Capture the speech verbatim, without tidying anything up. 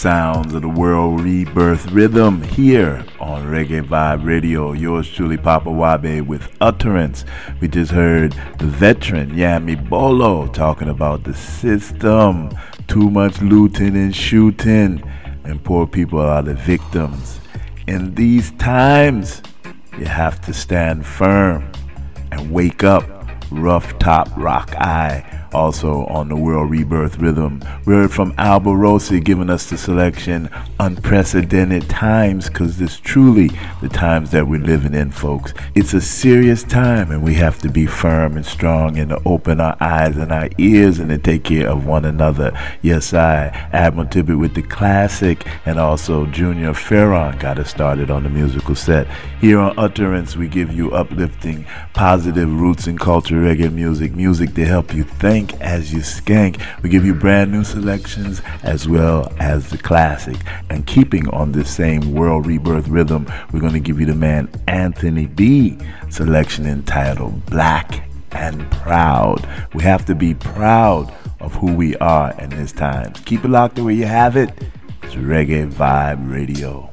sounds of the world rebirth rhythm here on Reggae Vibe Radio. Yours truly, Papa Wabe, with Utterance. We just heard the veteran Yami Bolo talking about the system. Too much looting and shooting, and poor people are the victims. In these times, you have to stand firm and wake up. Rough Top Rock Eye, also on the World Rebirth Rhythm. We heard from Alba Rossi giving us the selection Unprecedented Times, because it's truly the times that we're living in, folks. It's a serious time, and we have to be firm and strong and to open our eyes and our ears and to take care of one another. Yes, I, Admiral Tibbet with the classic, and also Junior Ferron got us started on the musical set. Here on Utterance, we give you uplifting, positive roots and culture reggae music, music to help you think as you skank. We give you brand new selections as well as the classic. And keeping on this same World Rebirth rhythm, we're going to give you the man Anthony B selection entitled Black and Proud. We have to be proud of who we are in these times. Keep it locked the way you have it. It's Reggae Vibe Radio.